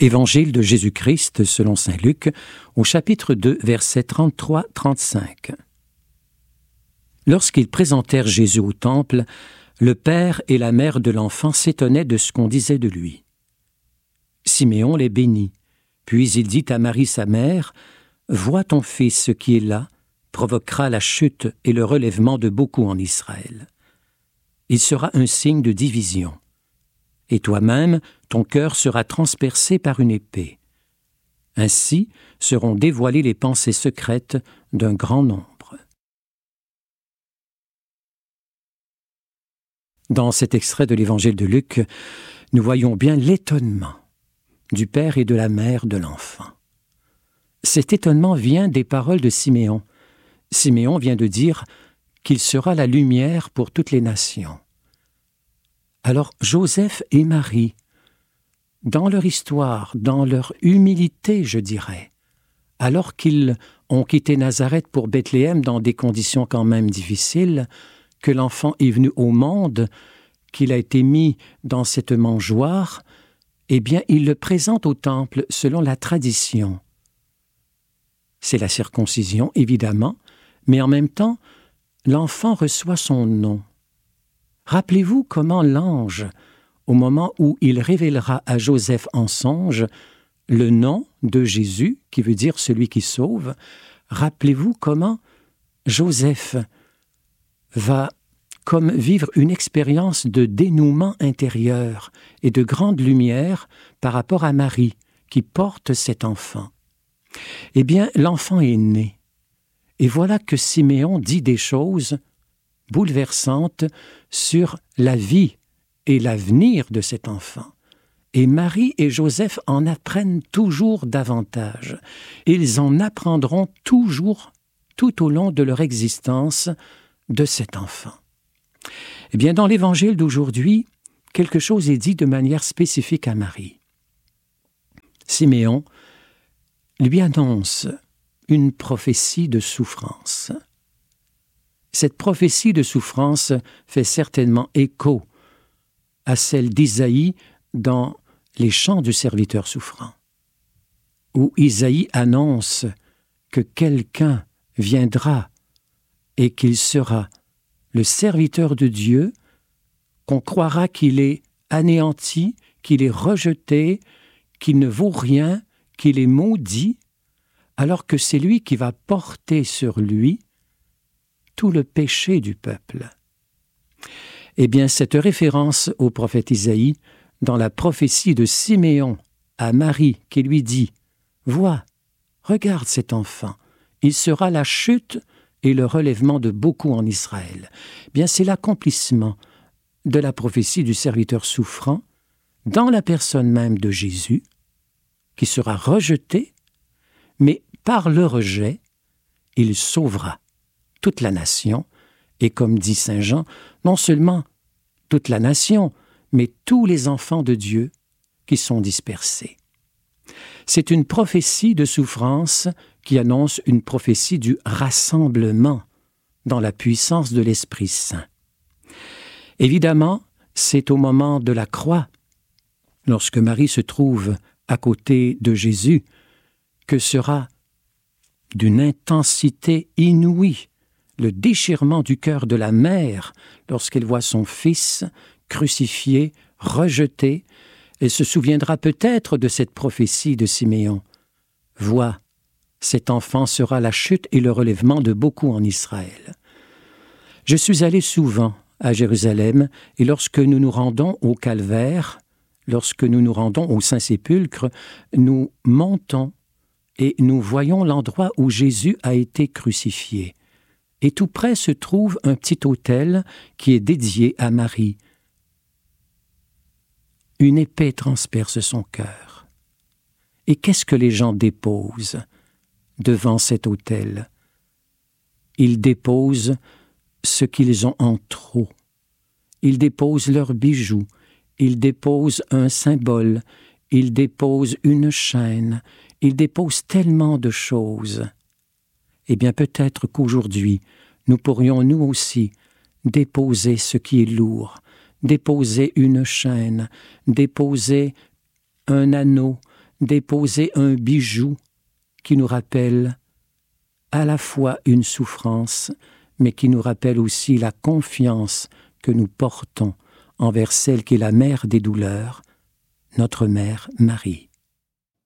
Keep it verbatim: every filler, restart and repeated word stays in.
Évangile de Jésus-Christ selon saint Luc, au chapitre deux, versets trente-trois à trente-cinq. Lorsqu'ils présentèrent Jésus au temple, le père et la mère de l'enfant s'étonnaient de ce qu'on disait de lui. Siméon les bénit, puis il dit à Marie sa mère, « Vois ton fils qui est là, provoquera la chute et le relèvement de beaucoup en Israël. Il sera un signe de division. Et toi-même, ton cœur sera transpercé par une épée. Ainsi seront dévoilées les pensées secrètes d'un grand nombre. » Dans cet extrait de l'Évangile de Luc, nous voyons bien l'étonnement du père et de la mère de l'enfant. Cet étonnement vient des paroles de Siméon. Siméon vient de dire qu'il sera la lumière pour toutes les nations. Alors Joseph et Marie, dans leur histoire, dans leur humilité, je dirais, alors qu'ils ont quitté Nazareth pour Bethléem dans des conditions quand même difficiles, que l'enfant est venu au monde, qu'il a été mis dans cette mangeoire, eh bien, ils le présentent au temple selon la tradition. C'est la circoncision, évidemment, mais en même temps, l'enfant reçoit son nom. Rappelez-vous comment l'ange, au moment où il révélera à Joseph en songe le nom de Jésus, qui veut dire celui qui sauve, rappelez-vous comment Joseph va comme vivre une expérience de dénouement intérieur et de grande lumière par rapport à Marie, qui porte cet enfant. Eh bien, l'enfant est né. Et voilà que Siméon dit des choses bouleversantes sur la vie et l'avenir de cet enfant. Et Marie et Joseph en apprennent toujours davantage. Ils en apprendront toujours, tout au long de leur existence, de cet enfant. Eh bien, dans l'Évangile d'aujourd'hui, quelque chose est dit de manière spécifique à Marie. Siméon lui annonce une prophétie de souffrance. Cette prophétie de souffrance fait certainement écho à celle d'Isaïe dans les chants du serviteur souffrant, où Isaïe annonce que quelqu'un viendra et qu'il sera le serviteur de Dieu, qu'on croira qu'il est anéanti, qu'il est rejeté, qu'il ne vaut rien, qu'il est maudit, alors que c'est lui qui va porter sur lui tout le péché du peuple. Eh bien, cette référence au prophète Isaïe, dans la prophétie de Siméon à Marie, qui lui dit « Vois, regarde cet enfant, il sera la chute et le relèvement de beaucoup en Israël. » Bien, c'est l'accomplissement de la prophétie du serviteur souffrant dans la personne même de Jésus, qui sera rejeté, mais par le rejet, il sauvera toute la nation, et comme dit saint Jean, non seulement toute la nation, mais tous les enfants de Dieu qui sont dispersés. C'est une prophétie de souffrance qui annonce une prophétie du rassemblement dans la puissance de l'Esprit Saint. Évidemment, c'est au moment de la croix, lorsque Marie se trouve à côté de Jésus, que sera d'une intensité inouïe le déchirement du cœur de la mère lorsqu'elle voit son fils crucifié, rejeté. Elle se souviendra peut-être de cette prophétie de Siméon. « Vois, cet enfant sera la chute et le relèvement de beaucoup en Israël. » Je suis allé souvent à Jérusalem, et lorsque nous nous rendons au Calvaire, lorsque nous nous rendons au Saint-Sépulcre, nous montons et nous voyons l'endroit où Jésus a été crucifié. Et tout près se trouve un petit autel qui est dédié à Marie. Une épée transperce son cœur. Et qu'est-ce que les gens déposent devant cet autel? Ils déposent ce qu'ils ont en trop. Ils déposent leurs bijoux. Ils déposent un symbole. Ils déposent une chaîne. Ils déposent tellement de choses. Eh bien, peut-être qu'aujourd'hui, nous pourrions nous aussi déposer ce qui est lourd, déposer une chaîne, déposer un anneau, déposer un bijou qui nous rappelle à la fois une souffrance, mais qui nous rappelle aussi la confiance que nous portons envers celle qui est la mère des douleurs, notre mère Marie.